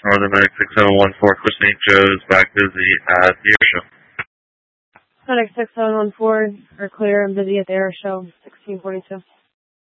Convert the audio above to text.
Northern Medic 6714, Chris St. Joe's back busy at the air show. Medic 6714, are clear and busy at the air show, 1642.